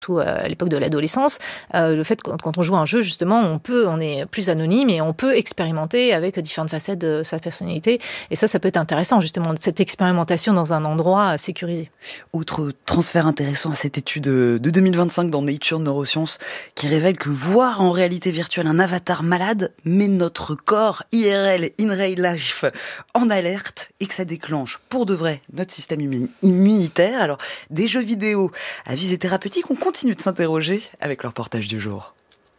Surtout à l'époque de l'adolescence, le fait que quand on joue à un jeu, justement, on est plus anonyme et on peut expérimenter avec différentes facettes de sa personnalité. Et ça peut être intéressant, justement, cette expérimentation dans un endroit sécurisé. Autre transfert intéressant à cette étude de 2025 dans Nature Neurosciences qui révèle que voir en réalité virtuelle un avatar malade met notre corps IRL, in real life, en alerte et que ça déclenche pour de vrai notre système immunitaire. Alors, des jeux vidéo à visée thérapeutique, on continue de s'interroger avec leur reportage du jour.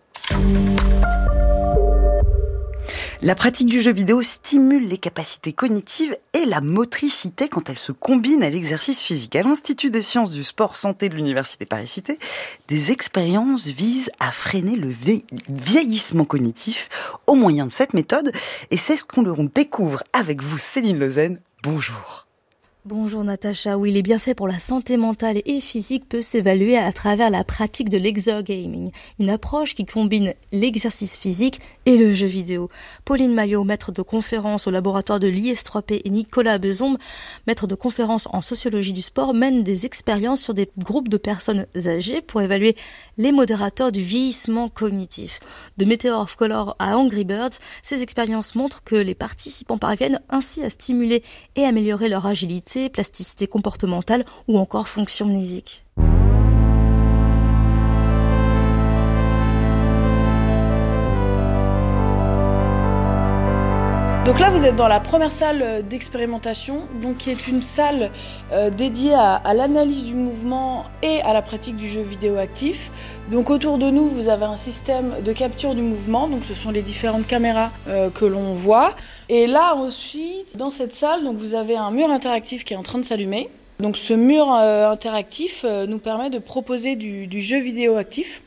La pratique du jeu vidéo stimule les capacités cognitives et la motricité quand elle se combine à l'exercice physique. À l'Institut des sciences du sport santé de l'Université Paris-Cité, des expériences visent à freiner le vieillissement cognitif au moyen de cette méthode. Et c'est ce qu'on découvre avec vous, Céline Lezen. Bonjour. Bonjour Natacha, oui, les bienfaits pour la santé mentale et physique peuvent s'évaluer à travers la pratique de l'exergaming, une approche qui combine l'exercice physique et le jeu vidéo. Pauline Maillot, maître de conférence au laboratoire de l'IS3P et Nicolas Bezombe, maître de conférence en sociologie du sport, mènent des expériences sur des groupes de personnes âgées pour évaluer les modérateurs du vieillissement cognitif. De Meteor of Color à Angry Birds, ces expériences montrent que les participants parviennent ainsi à stimuler et améliorer leur agilité, plasticité comportementale ou encore fonction mnésique. Donc là, vous êtes dans la première salle d'expérimentation, donc qui est une salle dédiée à l'analyse du mouvement et à la pratique du jeu vidéo actif. Donc autour de nous, vous avez un système de capture du mouvement, donc ce sont les différentes caméras que l'on voit. Et là ensuite, dans cette salle, donc vous avez un mur interactif qui est en train de s'allumer. Donc ce mur interactif nous permet de proposer du jeu vidéo actif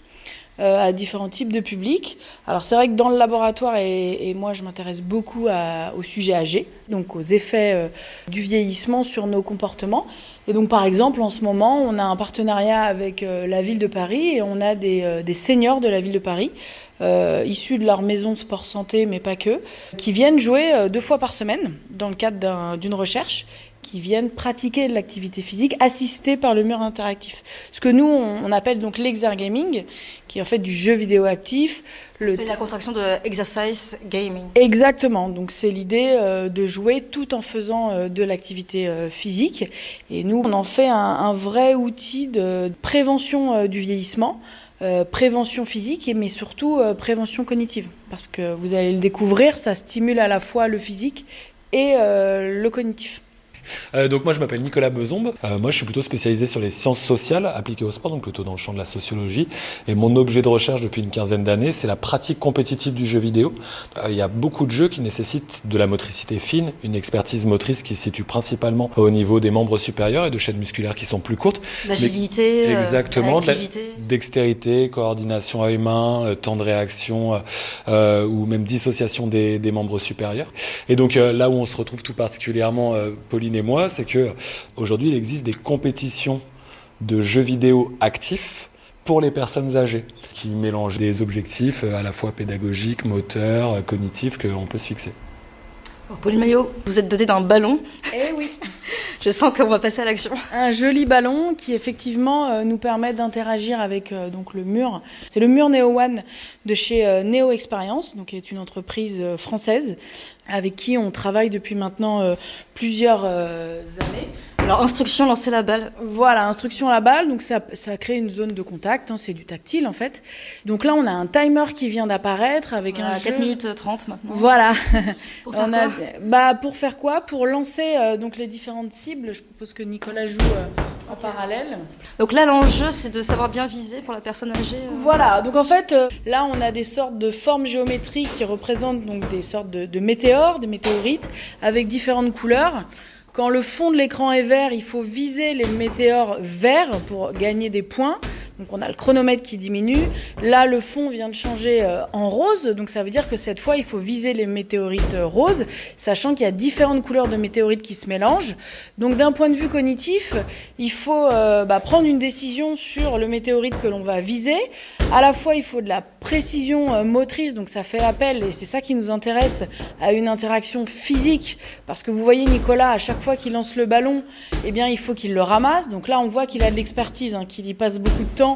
à différents types de publics. Alors c'est vrai que dans le laboratoire, et moi je m'intéresse beaucoup au sujet âgé, donc aux effets du vieillissement sur nos comportements. Et donc par exemple en ce moment on a un partenariat avec la ville de Paris et on a des seniors de la ville de Paris issus de leur maison de sport santé, mais pas que, qui viennent jouer 2 fois par semaine dans le cadre d'une recherche, qui viennent pratiquer de l'activité physique assistée par le mur interactif. Ce que nous, on appelle donc l'exergaming, qui est en fait du jeu vidéo actif. C'est la contraction de exercise gaming. Exactement, donc c'est l'idée de jouer tout en faisant de l'activité physique. Et nous, on en fait un vrai outil de prévention du vieillissement, prévention physique, mais surtout prévention cognitive. Parce que vous allez le découvrir, ça stimule à la fois le physique et le cognitif. Donc moi je m'appelle Nicolas Bezombe, moi je suis plutôt spécialisé sur les sciences sociales appliquées au sport, donc plutôt dans le champ de la sociologie, et mon objet de recherche depuis une quinzaine d'années c'est la pratique compétitive du jeu vidéo. Il y a beaucoup de jeux qui nécessitent de la motricité fine, une expertise motrice qui se situe principalement au niveau des membres supérieurs et de chaînes musculaires qui sont plus courtes. L'agilité, exactement, l'activité. Dextérité, coordination œil-main, temps de réaction ou même dissociation des membres supérieurs. Et donc là où on se retrouve tout particulièrement, Pauline et moi, c'est que aujourd'hui il existe des compétitions de jeux vidéo actifs pour les personnes âgées qui mélangent des objectifs à la fois pédagogiques, moteurs, cognitifs qu'on peut se fixer. Pauline Maillot, vous êtes doté d'un ballon. Eh oui. Je sens qu'on va passer à l'action. Un joli ballon qui effectivement nous permet d'interagir avec donc le mur. C'est le mur Neo One de chez Neo Experience, donc qui est une entreprise française avec qui on travaille depuis maintenant plusieurs années. Alors, instruction, lancer la balle. Voilà, instruction à la balle, donc ça crée une zone de contact, c'est du tactile en fait. Donc là, on a un timer qui vient d'apparaître avec un jeu. 4 minutes 30 maintenant. Voilà. Pour faire quoi ? Pour faire quoi ? Pour lancer donc les différentes cibles. Je propose que Nicolas joue en parallèle. Donc là, l'enjeu, c'est de savoir bien viser pour la personne âgée. Voilà, donc en fait, là, on a des sortes de formes géométriques qui représentent donc des sortes de météores, des météorites, avec différentes couleurs. Quand le fond de l'écran est vert, il faut viser les météores verts pour gagner des points. Donc on a le chronomètre qui diminue. Là, le fond vient de changer en rose. Donc ça veut dire que cette fois, il faut viser les météorites roses, sachant qu'il y a différentes couleurs de météorites qui se mélangent. Donc d'un point de vue cognitif, il faut prendre une décision sur le météorite que l'on va viser. À la fois, il faut de la précision motrice. Donc ça fait appel, et c'est ça qui nous intéresse, à une interaction physique. Parce que vous voyez Nicolas, à chaque fois qu'il lance le ballon, eh bien, il faut qu'il le ramasse. Donc là, on voit qu'il a de l'expertise, qu'il y passe beaucoup de temps